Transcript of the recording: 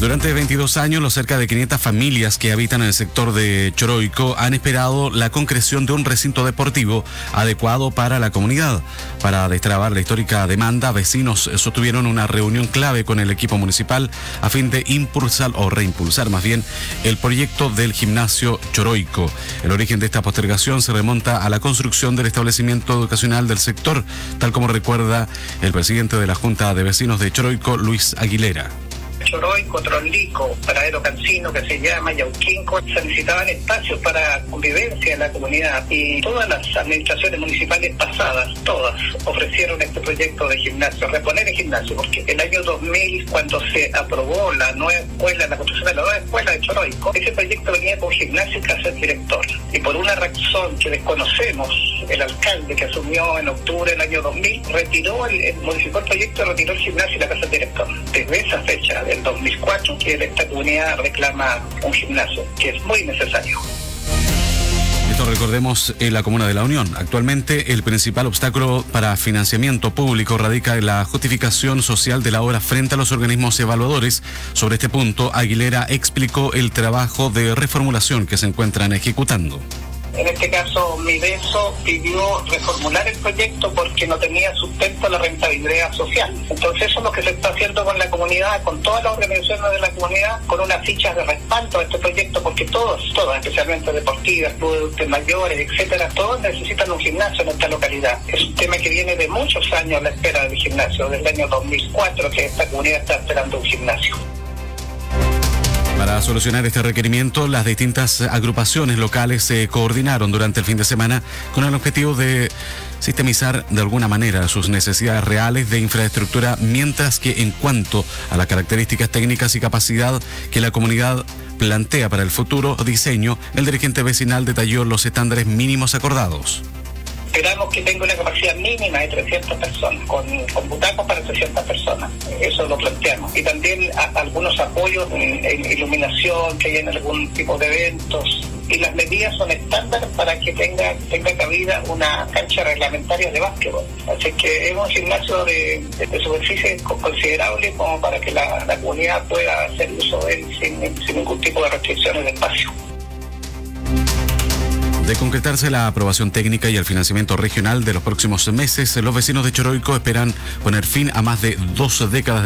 Durante 22 años, los cerca de 500 familias que habitan en el sector de Choroico han esperado la concreción de un recinto deportivo adecuado para la comunidad. Para destrabar la histórica demanda, vecinos sostuvieron una reunión clave con el equipo municipal a fin de reimpulsar más bien el proyecto del gimnasio Choroico. El origen de esta postergación se remonta a la construcción del establecimiento educacional del sector, tal como recuerda el presidente de la Junta de Vecinos de Choroico, Luis Aguilera. Choroico, Tronlico, Paradero Cancino, que se llama Yauquinco, se necesitaban espacios para convivencia en la comunidad y todas las administraciones municipales pasadas, todas, ofrecieron este proyecto de gimnasio, reponer el gimnasio, porque el año 2000, cuando se aprobó la nueva escuela, la construcción de la nueva escuela de Choroico, ese proyecto venía con gimnasio y casa del director. Y por una razón que desconocemos, el alcalde que asumió en octubre del año 2000, modificó el proyecto, retiró el gimnasio y la casa del director. Desde esa fecha, del 2004, que esta comunidad reclama un gimnasio, que es muy necesario. Esto recordemos en la Comuna de La Unión. Actualmente el principal obstáculo para financiamiento público radica en la justificación social de la obra frente a los organismos evaluadores. Sobre este punto, Aguilera explicó el trabajo de reformulación que se encuentran ejecutando. En este caso, Mideso pidió reformular el proyecto porque no tenía sustento la rentabilidad social. Entonces eso es lo que se está haciendo con la comunidad, con todas las organizaciones de la comunidad, con unas fichas de respaldo a este proyecto, porque todos, especialmente deportivas, clubes mayores, etcétera, todos necesitan un gimnasio en esta localidad. Es un tema que viene de muchos años a la espera del gimnasio, desde el año 2004 que esta comunidad está esperando un gimnasio. Para solucionar este requerimiento, las distintas agrupaciones locales se coordinaron durante el fin de semana con el objetivo de sistemizar de alguna manera sus necesidades reales de infraestructura, mientras que en cuanto a las características técnicas y capacidad que la comunidad plantea para el futuro diseño, el dirigente vecinal detalló los estándares mínimos acordados. Esperamos que tenga una capacidad mínima de 300 personas, con butacos para 300 personas. Eso lo planteamos. Y también algunos apoyos en iluminación, que haya en algún tipo de eventos. Y las medidas son estándar para que tenga cabida una cancha reglamentaria de básquetbol. Así que es un gimnasio de superficie considerable como para que la comunidad pueda hacer uso de él sin ningún tipo de restricciones de espacio. De concretarse la aprobación técnica y el financiamiento regional de los próximos meses, los vecinos de Choroico esperan poner fin a más de 2 décadas